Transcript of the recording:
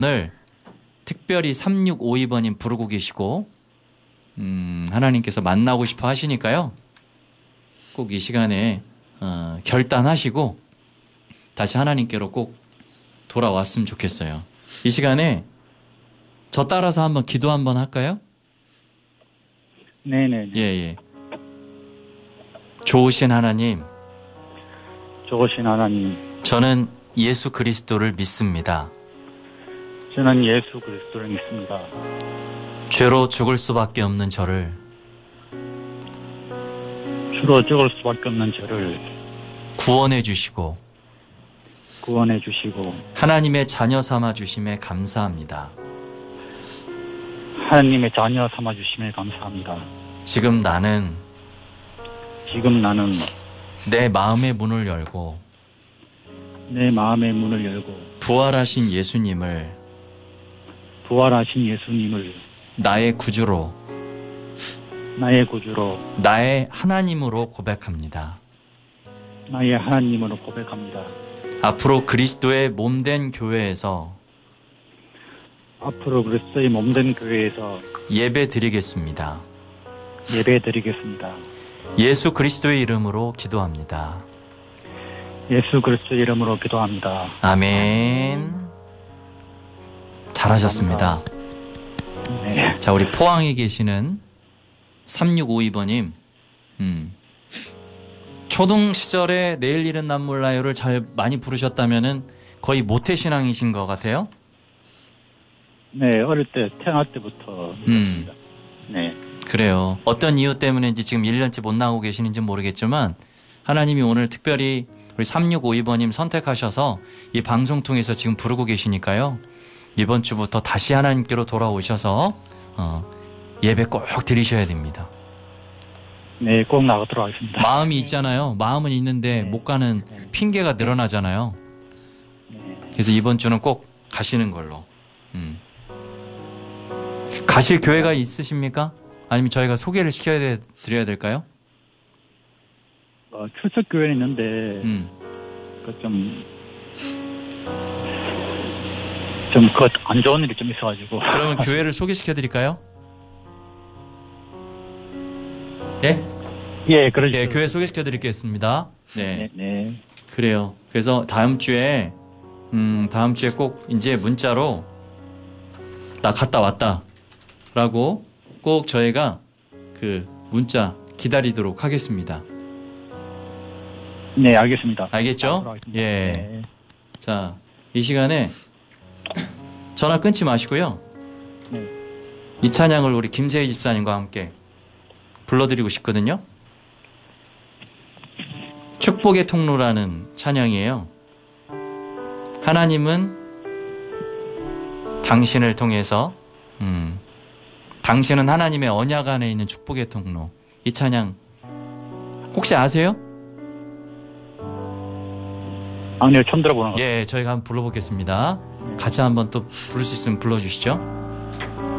오늘 특별히 3652번님 부르고 계시고 하나님께서 만나고 싶어 하시니까요. 꼭 이 시간에 결단하시고 다시 하나님께로 꼭 돌아왔으면 좋겠어요. 이 시간에 저 따라서 한번 기도 한번 할까요? 네네. 예. 좋으신 하나님, 좋으신 하나님, 저는 예수 그리스도를 믿습니다. 저는 예수 그리스도를 믿습니다. 죄로 죽을 수밖에 없는 저를 주로 죽을 수밖에 없는 저를 구원해 주시고 구원해 주시고 하나님의 자녀 삼아 주심에 감사합니다. 하나님의 자녀 삼아 주심에 감사합니다. 지금 나는 내 마음의 문을 열고 내 마음의 문을 열고 부활하신 예수님을 나의 구주로 나의 하나님으로 고백합니다. 앞으로 그리스도의 몸된 교회에서 예배 드리겠습니다. 예수 그리스도의 이름으로 기도합니다. 아멘. 잘하셨습니다. 네. 자, 우리 포항에 계시는 3652번님, 초등 시절에 내일 일은 난 몰라요를 잘 많이 부르셨다면은 거의 모태신앙이신 것 같아요. 네, 어릴 때 태어날 때부터 믿었습니다. 네. 그래요. 어떤 이유 때문인지 지금 1년째 못 나오고 계시는지 모르겠지만 하나님이 오늘 특별히 우리 3652번님 선택하셔서 이 방송 통해서 지금 부르고 계시니까요. 이번 주부터 다시 하나님께로 돌아오셔서 예배 꼭 드리셔야 됩니다. 네, 꼭 나가도록 하겠습니다. 마음이 있잖아요. 마음은 있는데 못 가는 핑계가 늘어나잖아요. 그래서 이번 주는 꼭 가시는 걸로. 가실 교회가 있으십니까? 아니면 저희가 소개를 드려야 될까요? 출석 교회는 있는데 안 좋은 일이 좀 있어가지고. 그러면 교회를 소개시켜 드릴까요? 예? 예, 그러죠. 예, 교회 소개시켜 드리겠습니다. 네. 네. 그래요. 그래서 다음 주에 꼭 이제 문자로 나 갔다 왔다 라고 꼭 저희가 그 문자 기다리도록 하겠습니다. 네, 알겠습니다. 알겠죠? 예. 네. 자, 이 시간에 전화 끊지 마시고요. 네. 이 찬양을 우리 김세희 집사님과 함께 불러드리고 싶거든요. 축복의 통로라는 찬양이에요. 하나님은 당신을 통해서 당신은 하나님의 언약 안에 있는 축복의 통로. 이 찬양 혹시 아세요? 아니요, 처음 들어보는 것 같아요. 예, 저희가 한번 불러보겠습니다. 같이 한번 또 부를 수 있으면 불러주시죠.